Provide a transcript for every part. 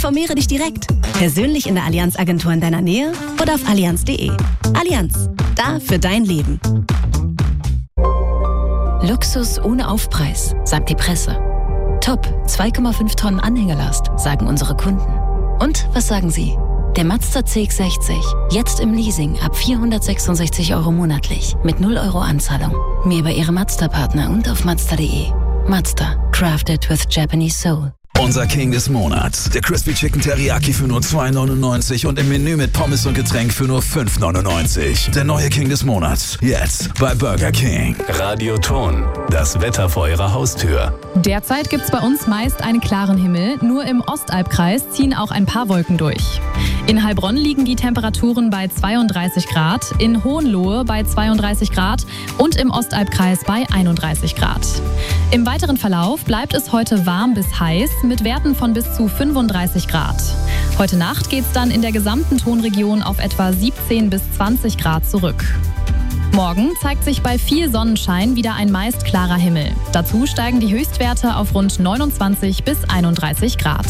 Informiere dich direkt. Persönlich in der Allianz-Agentur in deiner Nähe oder auf allianz.de. Allianz, da für dein Leben. Luxus ohne Aufpreis, sagt die Presse. Top, 2,5 Tonnen Anhängelast, sagen unsere Kunden. Und was sagen Sie? Der Mazda CX-60, jetzt im Leasing ab 466 € monatlich, mit 0 € Anzahlung. Mehr bei Ihrem Mazda-Partner und auf Mazda.de. Mazda, crafted with Japanese soul. Unser King des Monats. Der Crispy Chicken Teriyaki für nur 2,99 und im Menü mit Pommes und Getränk für nur 5,99. Der neue King des Monats. Jetzt bei Burger King. Radioton. Das Wetter vor Ihrer Haustür. Derzeit gibt's bei uns meist einen klaren Himmel. Nur im Ostalbkreis ziehen auch ein paar Wolken durch. In Heilbronn liegen die Temperaturen bei 32 Grad, in Hohenlohe bei 32 Grad und im Ostalbkreis bei 31 Grad. Im weiteren Verlauf bleibt es heute warm bis heiß mit Werten von bis zu 35 Grad. Heute Nacht geht's dann in der gesamten Tonregion auf etwa 17 bis 20 Grad zurück. Morgen zeigt sich bei viel Sonnenschein wieder ein meist klarer Himmel. Dazu steigen die Höchstwerte auf rund 29 bis 31 Grad.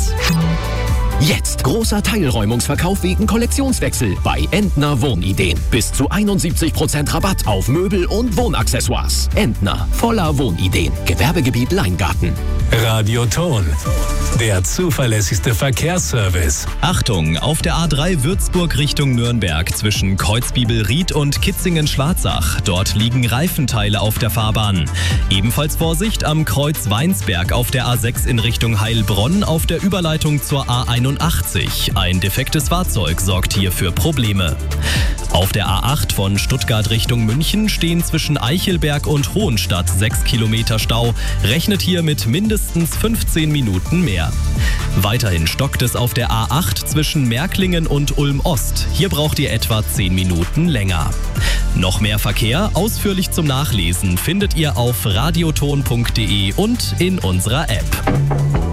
Jetzt großer Teilräumungsverkauf wegen Kollektionswechsel bei Entner Wohnideen. Bis zu 71% Rabatt auf Möbel und Wohnaccessoires. Entner, voller Wohnideen. Gewerbegebiet Leingarten. Radioton. Der zuverlässigste Verkehrsservice. Achtung, auf der A3 Würzburg Richtung Nürnberg zwischen Kreuzbibel-Ried und Kitzingen-Schwarzach. Dort liegen Reifenteile auf der Fahrbahn. Ebenfalls Vorsicht am Kreuz Weinsberg auf der A6 in Richtung Heilbronn auf der Überleitung zur A81. Ein defektes Fahrzeug sorgt hier für Probleme. Auf der A8 von Stuttgart Richtung München stehen zwischen Eichelberg und Hohenstadt 6 Kilometer Stau. Rechnet hier mit mindestens 15 Minuten mehr. Weiterhin stockt es auf der A8 zwischen Märklingen und Ulm-Ost. Hier braucht ihr etwa 10 Minuten länger. Noch mehr Verkehr, ausführlich zum Nachlesen, findet ihr auf radioton.de und in unserer App.